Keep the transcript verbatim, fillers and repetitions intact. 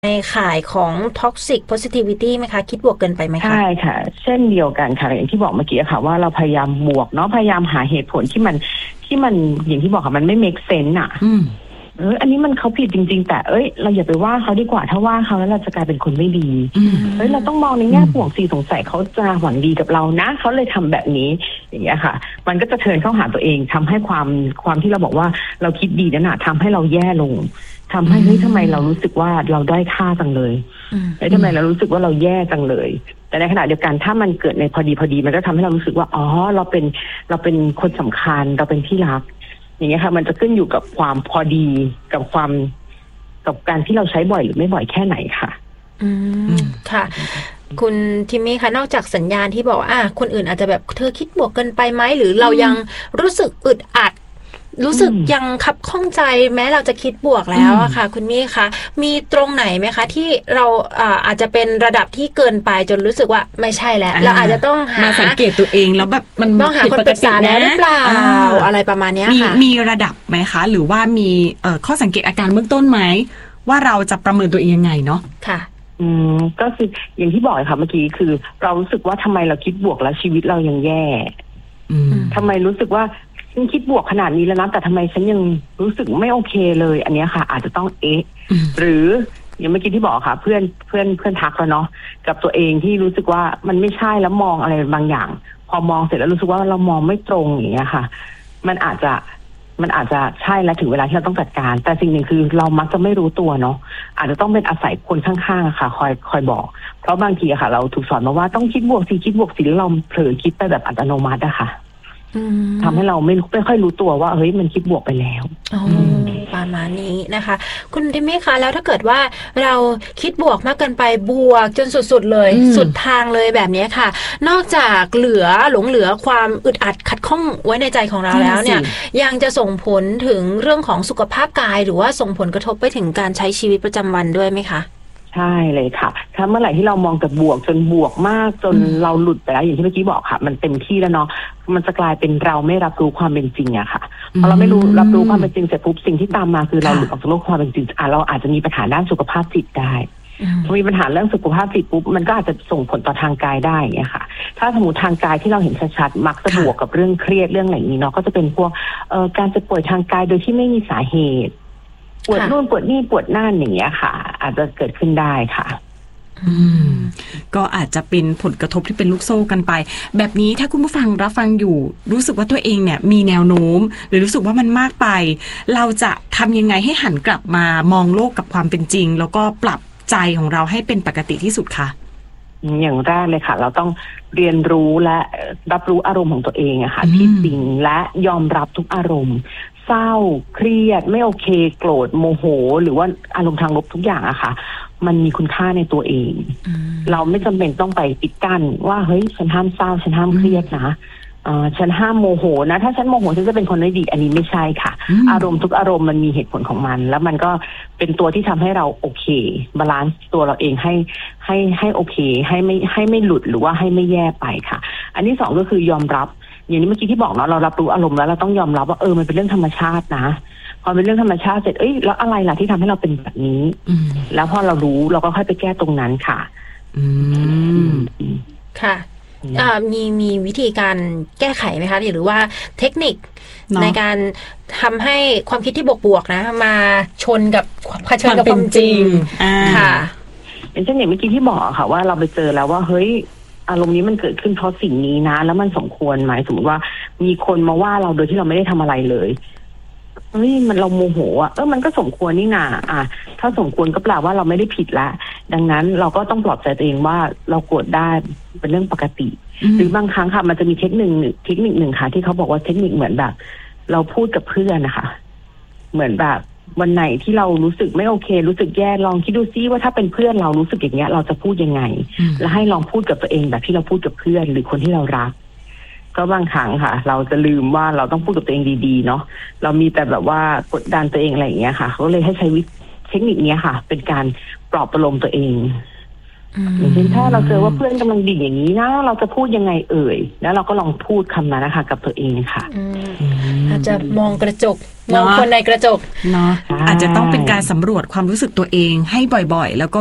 ในข่ายของ toxic positivity ไหมคะคิดบวกเกินไปไหมคะใช่ค่ะเช่นเดียวกันค่ะอย่างที่บอกเมื่อกี้ค่ะว่าเราพยายามบวกเนาะพยายามหาเหตุผลที่มันที่มันอย่างที่บอกค่ะมันไม่ make sense อ่ะเอออันนี้มันเขาผิดจริงๆแต่เอ้ยเราอย่าไปว่าเขาดีกว่าถ้าว่าเขาแล้วเราจะกลายเป็นคนไม่ดีเฮ้ยเราต้องมองในแง่บวกสิสงสัยเขาจะหวังดีกับเรานะเขาเลยทำแบบนี้อย่างเงี้ยค่ะมันก็จะเทิร์นเข้าหาตัวเองทำให้ความความที่เราบอกว่าเราคิดดีนั่นน่ะทำให้เราแย่ลงทำให้เฮ้ยทำไมเรารู้สึกว่าเราด้อยค่าจังเลยเฮ้ยทำไมเรารู้สึกว่าเราแย่จังเลยแต่ในขณะเดียวกันถ้ามันเกิดในพอดีพอดีมันก็ทำให้เรารู้สึกว่าอ๋อเราเป็นเราเป็นคนสำคัญเราเป็นที่รักอย่างเงี้ยค่ะมันจะขึ้นอยู่กับความพอดีกับความกับการที่เราใช้บ่อยหรือไม่บ่อยแค่ไหนค่ะอืมค่ะคุณทิมมี่คะนอกจากสัญญาณที่บอกว่าอ่ะคนอื่นอาจจะแบบเธอคิดบวกเกินไปไหมหรือเรายังรู้สึกอึดอัดรู้สึกยังคับข้องใจแม้เราจะคิดบวกแล้วอะค่ะคุณมี่คะมีตรงไหนไหมคะที่เราอาอาจจะเป็นระดับที่เกินไปจนรู้สึกว่าไม่ใช่แล้วเราอาจจะต้องหามาสังเกตตัวเองแล้วแบบมันต้องหาคนปรึกษาแล้วหรือเปล่าอะไรประมาณนี้ค่ะมีระดับไหมคะหรือว่ามีข้อสังเกตอาการเบื้องต้นไหมว่าเราจะประเมินตัวเองยังไงเนาะค่ะอืมก็คืออย่างที่บอกค่ะเมื่อกี้คือเรารู้สึกว่าทำไมเราคิดบวกแล้วชีวิตเรายังแย่ทำไมรู้สึกว่าฉันคิดบวกขนาดนี้แล้วนะแต่ทำไมฉันยังรู้สึกไม่โอเคเลยอันนี้ค่ะอาจจะต้องเอ๊ะหรืออย่างเมื่อกี้ที่บอกค่ะเพื่อนเพื่อนเพื่อนทักแล้วเนาะกับตัวเองที่รู้สึกว่ามันไม่ใช่แล้วมองอะไรบางอย่างพอมองเสร็จแล้วรู้สึกว่าเรามองไม่ตรงอย่างเงี้ยค่ะมันอาจจะมันอาจจะใช่แล้วถึงเวลาที่เราต้องจัดการแต่สิ่งหนึ่งคือเรามักจะไม่รู้ตัวเนาะอาจจะต้องเป็นอาศัยคนข้างๆค่ะคอยคอยบอกเพราะบางทีอะค่ะเราถูกสอนมาว่าต้องคิดบวกสิคิดบวกสิแล้วเราเผลอคิดไปแบบอัตโนมัติอะค่ะทำให้เราไม่ไม่ค่อยรู้ตัวว่าเฮ้ยมันคิดบวกไปแล้วประมาณนี้นะคะคุณทิมมี่คะแล้วถ้าเกิดว่าเราคิดบวกมากเกินไปบวกจนสุดๆเลยสุดทางเลยแบบนี้ค่ะนอกจากเหลือหลงเหลือความอึดอัดขัดข้องไว้ในใจของเราแล้วเนี่ยยังจะส่งผลถึงเรื่องของสุขภาพกายหรือว่าส่งผลกระทบไปถึงการใช้ชีวิตประจำวันด้วยไหมคะใช่เลยค่ะถ้าเมื่อไหร่ที่เรามองแต่บวกจนบวกมากจนเราหลุดไปแล้วอย่างที่เมื่อกี้บอกค่ะมันเต็มที่แล้วเนาะมันจะกลายเป็นเราไม่รับรู้ความเป็นจริงอะค่ะพอเราไม่รู้รับรู้ความเป็นจริงเสร็จปุ๊บสิ่งที่ตามมาคือเราหลุดออกจากโลกความเป็นจริงอ่ะเราอาจจะมีปัญหาด้านสุขภาพจิตได้พอมีปัญหาเรื่องสุขภาพจิตปุ๊บมันก็อาจจะส่งผลต่อทางกายได้อย่างเงี้ยค่ะถ้าสมมติทางกายที่เราเห็นชัดๆมักจะบวกกับเรื่องเครียดเรื่องอะไรนี้เนาะก็จะเป็นพวกเอ่อการเจ็บป่วยทางกายโดยที่ไม่มีสาเหตุปวดนู่นปวดนี่ปวดนั่นอย่างเงี้ยค่ะอาจจะเกิดขึ้นได้ค่ะอืมก็อาจจะเป็นผลกระทบที่เป็นลูกโซ่กันไปแบบนี้ถ้าคุณผู้ฟังรับฟังอยู่รู้สึกว่าตัวเองเนี่ยมีแนวโน้มหรือรู้สึกว่ามันมากไปเราจะทำยังไงให้หันกลับมามองโลกกับความเป็นจริงแล้วก็ปรับใจของเราให้เป็นปกติที่สุดคะอย่างแรกเลยค่ะเราต้องเรียนรู้และรับรู้อารมณ์ของตัวเองอะค่ะที่จริงและยอมรับทุกอารมณ์เศร้าเครียดไม่โอเคโกรธโมโหหรือว่าอารมณ์ทางลบทุกอย่างอะค่ะมันมีคุณค่าในตัวเองเราไม่จำเป็นต้องไปปิดกั้นว่าเฮ้ยฉันห้ามเศร้าฉันห้ามเครียดนะอ่าฉันห้ามโมโหนะถ้าฉันโมโหฉันจะเป็นคนไม่ดีอันนี้ไม่ใช่ค่ะอารมณ์ทุกอารมณ์มันมีเหตุผลของมันแล้วมันก็เป็นตัวที่ทำให้เราโอเคบาลานซ์ตัวเราเองให้ให้ให้โอเคให้ไม่ให้ไม่หลุดหรือว่าให้ไม่แย่ไปค่ะอันที่สองก็คือยอมรับอย่างนี้เมื่อกี้ที่บอกเนาะเรารับรู้อารมณ์แล้วเราต้องยอมรับว่าเออมันเป็นเรื่องธรรมชาตินะพอเป็นเรื่องธรรมชาติเสร็จเอ้ยแล้วอะไรล่ะที่ทำให้เราเป็นแบบนี้แล้วพอเรารู้เราก็ค่อยไปแก้ตรงนั้นค่ะอืมค่ะมีมีวิธีการแก้ไขไหมคะหรือว่าเทคนิคในการทำให้ความคิดที่บวกๆนะมาชนกับเผชิญกับความจริงค่ะเป็นเช่นอย่างเมื่อกี้ที่บอกค่ะว่าเราไปเจอแล้วว่าเฮ้ยอารมณ์นี้มันเกิดขึ้นเพราะสิ่งนี้นะแล้วมันสมควรไหมสมมติว่ามีคนมาว่าเราโดยที่เราไม่ได้ทำอะไรเลยเฮ้ยมันเราโมโหอ่ะเออมันก็สมควรนี่นาอ่ะถ้าสมควรก็แปลว่าเราไม่ได้ผิดละดังนั้นเราก็ต้องปลอบใจตัวเองว่าเราโกรธได้เป็นเรื่องปกติหรือบางครั้งค่ะมันจะมีเทคนิคเทคนิคหนึ่งค่ะที่เขาบอกว่าเทคนิคเหมือนแบบเราพูดกับเพื่อนนะคะเหมือนแบบวันไหนที่เรารู้สึกไม่โอเครู้สึกแย่ลองคิดดูซิว่าถ้าเป็นเพื่อนเรารู้สึกอย่างเงี้ยเราจะพูดยังไงแล้วให้ลองพูดกับตัวเองแบบที่เราพูดกับเพื่อนหรือคนที่เรารักก็บางครั้งค่ะเราจะลืมว่าเราต้องพูดกับตัวเองดีๆเนาะเรามีแต่แบบว่ากดดันตัวเองอะไรอย่างเงี้ยค่ะเขาเลยให้ใช้วิธีเทคนิคนี้ค่ะเป็นการปลอบประโลมตัวเองอย่างเช่นถ้าเราเจอว่าเพื่อนกำลังดิ่งอย่างนี้นะเราจะพูดยังไงเอ่ยแล้วเราก็ลองพูดคำนั้นนะคะกับตัวเองค่ะอาจจะมองกระจกมองคนในกระจกเนาะอาจจะต้องเป็นการสำรวจความรู้สึกตัวเองให้บ่อยๆแล้วก็